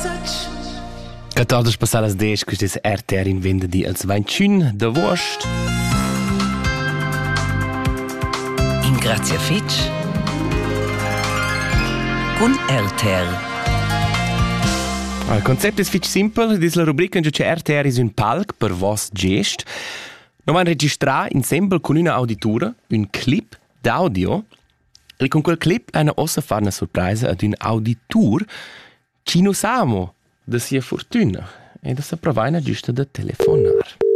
14 passadas 10, questo è RTR in venerdì als 21 d'agosto. In Grazia Fitch con RTR. Il concept è fitch simple, dis la rubrica in cui RTR is un palc per vos gest. Noi van registrare insieme con una auditura un clip d'audio e con quel clip una ossa fare una sorpresa ad un auditur ci non siamo da sia fortuna e da sa provaina giusta da telefonar.